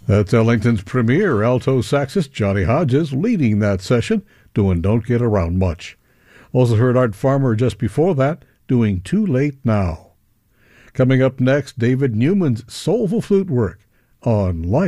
That's Ellington's premier alto saxist Johnny Hodges leading that session, doing Don't Get Around Much. Also heard Art Farmer just before that, doing Too Late Now. Coming up next, David Newman's soulful flute work on Life